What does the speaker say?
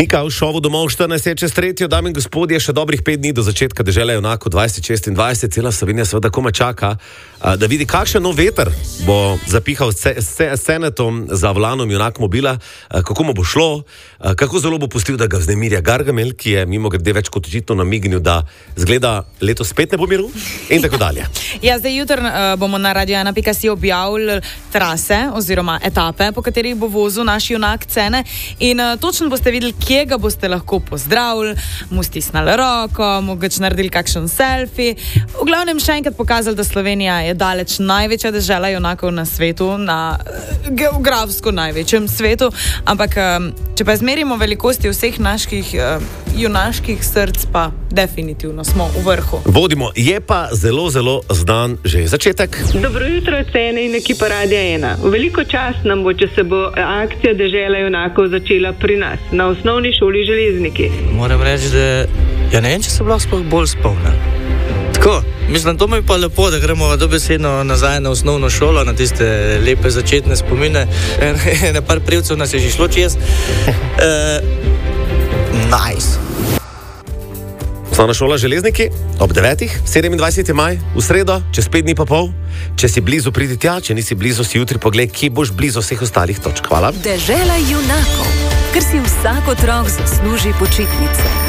Mika v šovu domov 14.3. Dame in gospodje, še dobrih 5 dni do začetka Dežela junakov 2026. Cela Slovenija seveda komaj čaka, da vidi, kakšen nov veter bo zapihal senetom za volanom junak mobila, kako mu bo šlo, kako zelo bo pustil, da ga vznemirja Gargamel, ki je mimogrede več kot očitno namignil, da zgleda letos spet ne bo miru in tako dalje. Ja, zdaj jutri bomo na Radio 1.si objavili trase oziroma etape, po katerih bo vozil naš junak Cene in točno boste videli, kje ga boste lahko pozdravili, mu stisnali roko, mogoče naredili kakšen selfie. V glavnem še enkrat pokazali, da Slovenija je daleč največja dežela junakov na svetu, na geografsko največjem svetu, ampak če pa izmerimo velikosti vseh naših junaških src, pa definitivno smo v vrhu. Vodimo, je pa zelo, zelo znan že začetek. Dobro jutro, Cene in ekipa Radia 1. Veliko čast nam bo, če se bo akcija Dežela junakov začela pri nas, na osnovni šoli Železniki. Moram reči, da ja ne vem, če se lahko sploh bolj spomnim. Tako, mislim, to mi je pa lepo, da gremo dobesedno nazaj na osnovno šolo, na tiste lepe začetne spomine. Na par privcev nas je že šlo čez. Nice. Osnovna šola Železniki ob 9. 27. maj, v sredo, čez 5 dni pa pol. Če si blizu, pridi tja, če nisi blizu, si jutri pogled, kje boš blizu vseh ostalih točk. Hvala. Dežela junakov, ker si vsak otrok zasluži počitnice.